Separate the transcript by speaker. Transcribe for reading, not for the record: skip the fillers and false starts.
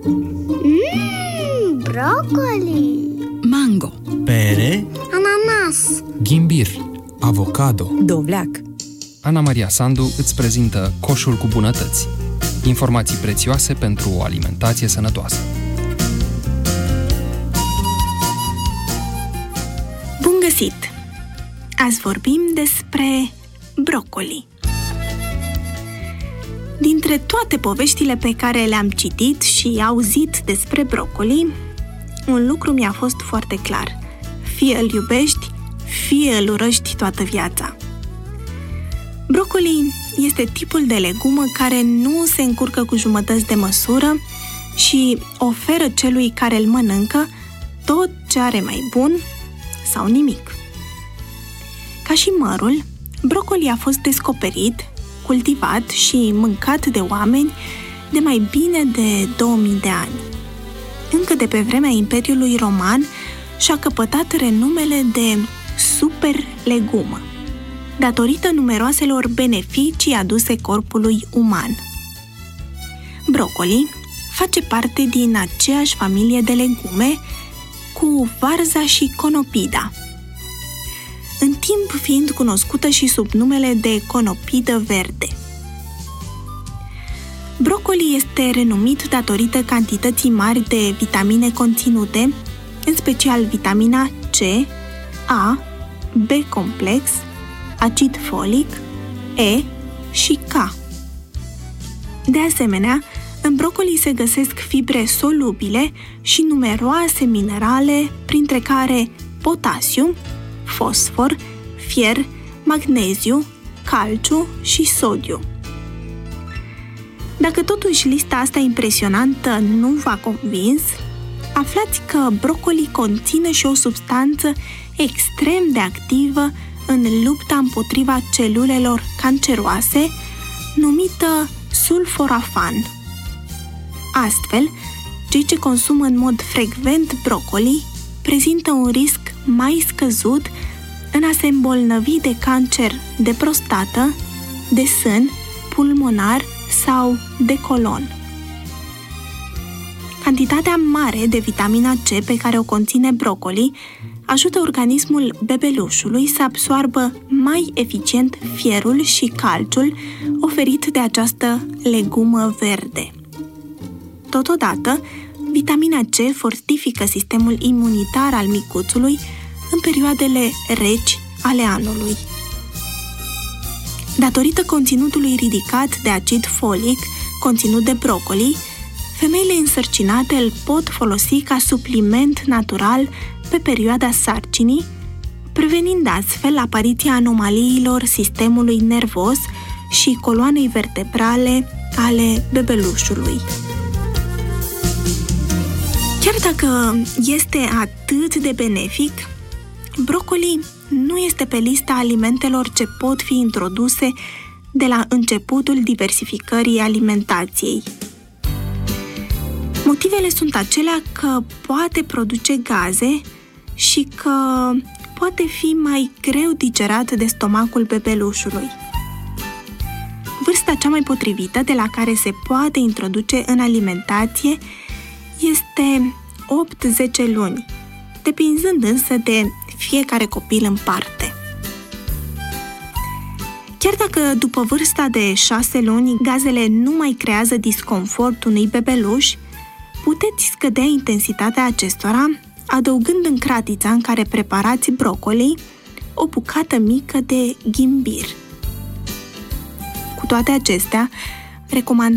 Speaker 1: Broccoli!
Speaker 2: Mango,
Speaker 3: Pere,
Speaker 1: Ananas!
Speaker 4: Ghimbir, avocado.
Speaker 2: dovleac.
Speaker 4: Ana Maria Sandu îți prezintă Coșul cu bunătăți. Informații prețioase pentru o alimentație sănătoasă.
Speaker 5: Bun găsit! Azi vorbim despre broccoli. Dintre toate poveștile pe care le-am citit și auzit despre broccoli, un lucru mi-a fost foarte clar. Fie îl iubești, fie îl urăști toată viața. Broccoli este tipul de legumă care nu se încurcă cu jumătăți de măsură și oferă celui care îl mănâncă tot ce are mai bun sau nimic. Ca și mărul, broccoli a fost descoperit, cultivat și mâncat de oameni de mai bine de 2000 de ani. Încă de pe vremea Imperiului Roman și-a căpătat renumele de superlegumă, datorită numeroaselor beneficii aduse corpului uman. Broccoli face parte din aceeași familie de legume cu varza și conopida, în timp fiind cunoscută și sub numele de conopidă verde. Broccoli este renumit datorită cantității mari de vitamine conținute, în special vitamina C, A, B complex, acid folic, E și K. De asemenea, în broccoli se găsesc fibre solubile și numeroase minerale, printre care potasiu, fosfor, fier, magneziu, calciu și sodiu. Dacă totuși lista asta impresionantă nu v-a convins, aflați că broccoli conține și o substanță extrem de activă în lupta împotriva celulelor canceroase, numită sulforafan. Astfel, cei ce consumă în mod frecvent broccoli prezintă un risc mai scăzut în a se îmbolnăvi de cancer de prostată, de sân, pulmonar sau de colon. Cantitatea mare de vitamina C pe care o conține broccoli ajută organismul bebelușului să absoarbă mai eficient fierul și calciul oferit de această legumă verde. Totodată, vitamina C fortifică sistemul imunitar al micuțului în perioadele reci ale anului. Datorită conținutului ridicat de acid folic conținut de broccoli, femeile însărcinate îl pot folosi ca supliment natural pe perioada sarcinii, prevenind astfel apariția anomaliilor sistemului nervos și coloanei vertebrale ale bebelușului. Chiar dacă este atât de benefic, broccoli nu este pe lista alimentelor ce pot fi introduse de la începutul diversificării alimentației. Motivele sunt acelea că poate produce gaze și că poate fi mai greu digerat de stomacul bebelușului. Vârsta cea mai potrivită de la care se poate introduce în alimentație este 8-10 luni, depinzând însă de fiecare copil în parte. Chiar dacă după vârsta de 6 luni gazele nu mai creează disconfort unui bebeluș, puteți scădea intensitatea acestora adăugând în cratița în care preparați broccoli o bucată mică de ghimbir. Cu toate acestea, recomand